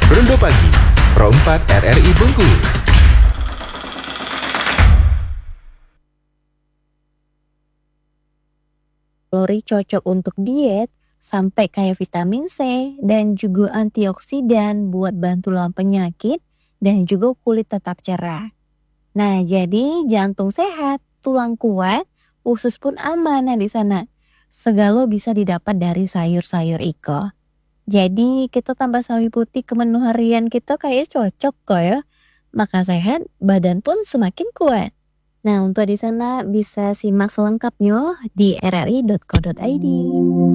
Rondo Pagi, Pro 4 RRI Bengkulu. Kalori cocok untuk diet sampai kayak vitamin C dan juga antioksidan buat bantu lawan penyakit dan juga kulit tetap cerah. Nah, jadi jantung sehat, tulang kuat, usus pun aman nah di sana. Segala bisa didapat dari sayur-sayur iko. Jadi kita tambah sawi putih ke menu harian kita kayak cocok kok ya. Maka sehat, badan pun semakin kuat. Nah, untuk di sana bisa simak selengkapnya di rri.co.id.